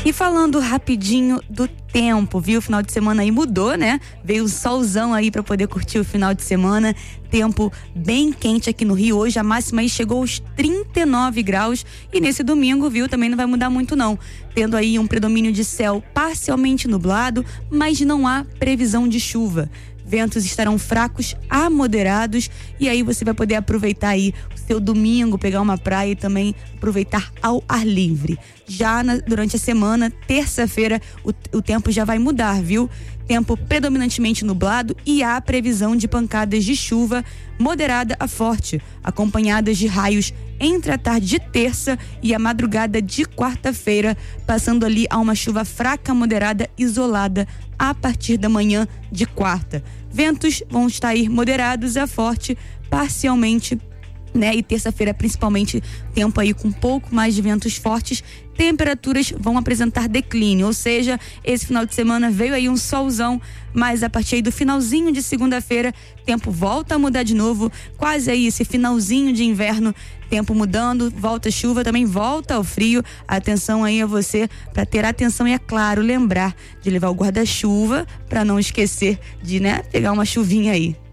E falando rapidinho do tempo, viu? O final de semana aí mudou, né? Veio um solzão aí pra poder curtir o final de semana. Tempo bem quente aqui no Rio. Hoje a máxima aí chegou aos 39 graus. E nesse domingo, viu? Também não vai mudar muito não. Tendo aí um predomínio de céu parcialmente nublado, mas não há previsão de chuva. Ventos estarão fracos a moderados e aí você vai poder aproveitar aí o seu domingo, pegar uma praia e também aproveitar ao ar livre. Já durante a semana, terça-feira, o tempo já vai mudar, viu? Tempo predominantemente nublado e há previsão de pancadas de chuva moderada a forte, acompanhadas de raios entre a tarde de terça e a madrugada de quarta-feira, passando ali a uma chuva fraca moderada isolada a partir da manhã de quarta. Ventos vão estar aí moderados a forte, parcialmente, né? E terça-feira, principalmente, tempo aí com um pouco mais de ventos fortes. Temperaturas vão apresentar declínio, ou seja, esse final de semana veio aí um solzão, mas a partir aí do finalzinho de segunda-feira, tempo volta a mudar de novo, quase aí esse finalzinho de inverno, tempo mudando, volta a chuva, também volta ao frio. Atenção aí a você para ter atenção e, é claro, lembrar de levar o guarda-chuva para não esquecer de, né, pegar uma chuvinha aí.